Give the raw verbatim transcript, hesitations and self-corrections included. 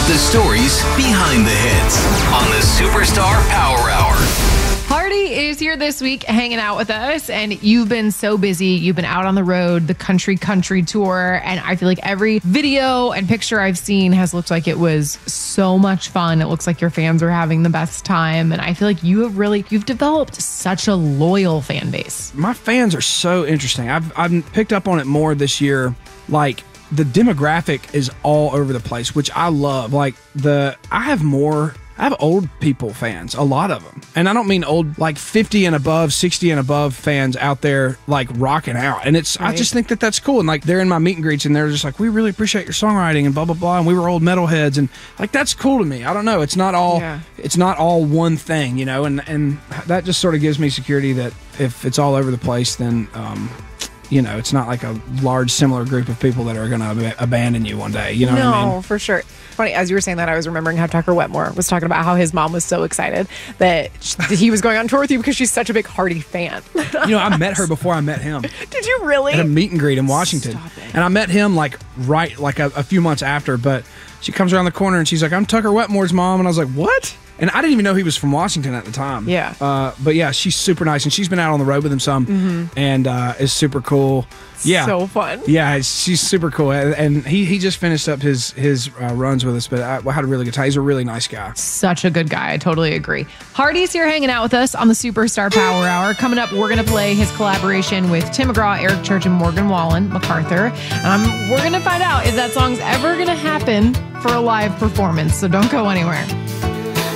The stories behind the hits on the Superstar Power Hour. Hardy is here this week hanging out with us, and you've been so busy. You've been out on the road, the country country tour, and I feel like every video and picture I've seen has looked like it was so much fun. It looks like your fans are having the best time, and I feel like you have really, you've developed such a loyal fan base. My fans are so interesting. I've, I've picked up on it more this year. Like, the demographic is all over the place, which I love. Like, the I have more... I have old people fans, a lot of them. And I don't mean old, like fifty and above, sixty and above fans out there, like rocking out. And it's, right. I just think that that's cool. And like, they're in my meet and greets and they're just like, we really appreciate your songwriting and blah, blah, blah. And we were old metalheads. And like, that's cool to me. I don't know. It's not all, yeah. it's not all one thing, you know? And, and that just sort of gives me security that if it's all over the place, then, um, you know, it's not like a large similar group of people that are going to ab- abandon you one day. You know no, what I mean? No, for sure. Funny, as you were saying that, I was remembering how Tucker Wetmore was talking about how his mom was so excited that he was going on tour with you because she's such a big Hardy fan. You know, I met her before I met him. Did you really? At a meet and greet in Washington. Stop it. And I met him like right, like a, a few months after, but she comes around the corner and she's like, I'm Tucker Wetmore's mom. And I was like, what? And I didn't even know he was from Washington at the time. Yeah. Uh, but yeah, she's super nice. And she's been out on the road with him some mm-hmm. and uh, is super cool. Yeah. So fun. Yeah, she's super cool. And he, he just finished up his, his uh, runs with us, but I, I had a really good time. He's a really nice guy. Such a good guy. I totally agree. Hardy's here hanging out with us on the Superstar Power Hour. Coming up, we're going to play his collaboration with Tim McGraw, Eric Church, and Morgan Wallen, MacArthur. And I'm, we're going to find out if that song's ever going to happen for a live performance. So don't go anywhere.